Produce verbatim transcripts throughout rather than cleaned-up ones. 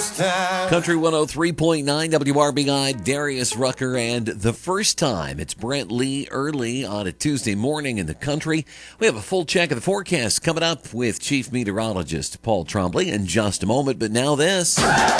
first time. Country one oh three point nine W R B I, Darius Rucker, and The First Time. It's Brent Lee early on a Tuesday morning in the country. We have a full check of the forecast coming up with Chief Meteorologist Paul Trombley in just a moment, but now this.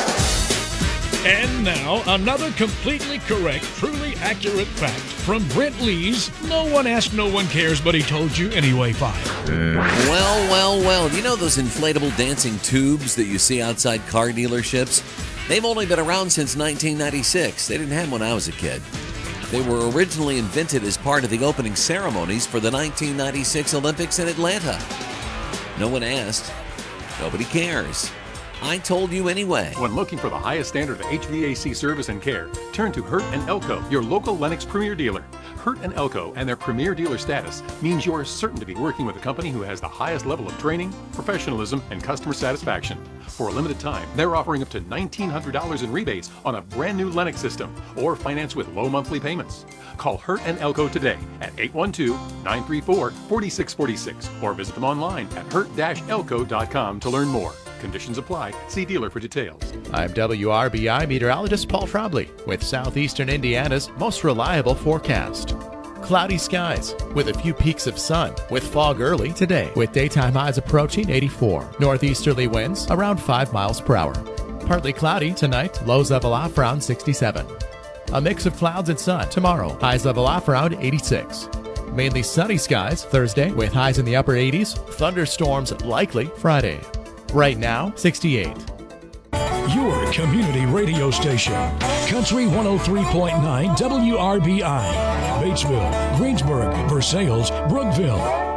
And now, another completely correct, truly accurate fact from Brent Lee's No One Asked, No One Cares, But He Told You Anyway file. Well, well, well. You know those inflatable dancing tubes that you see outside car dealerships? They've only been around since nineteen ninety-six. They didn't have them when I was a kid. They were originally invented as part of the opening ceremonies for the nineteen ninety-six Olympics in Atlanta. No one asked. Nobody cares. I told you anyway. When looking for the highest standard of H V A C service and care, turn to Hurt and Elko, your local Lennox Premier dealer. Hurt and Elko and their Premier dealer status means you are certain to be working with a company who has the highest level of training, professionalism, and customer satisfaction. For a limited time, they're offering up to nineteen hundred dollars in rebates on a brand new Lennox system or finance with low monthly payments. Call Hurt and Elko today at eight one two, nine three four, four six four six or visit them online at hurt dash elko dot com to learn more. Conditions apply. See dealer for details. I'm W R B I meteorologist Paul Trombley with Southeastern Indiana's most reliable forecast. Cloudy skies with a few peaks of sun with fog early today with daytime highs approaching eighty-four. Northeasterly winds around five miles per hour. Partly cloudy tonight, lows level off around sixty-seven. A mix of clouds and sun tomorrow, highs level off around eighty-six. Mainly sunny skies Thursday with highs in the upper eighties. Thunderstorms likely Friday. Right now, sixty-eight. Your community radio station, Country one oh three point nine W R B I, Batesville, Greensburg, Versailles, Brookville.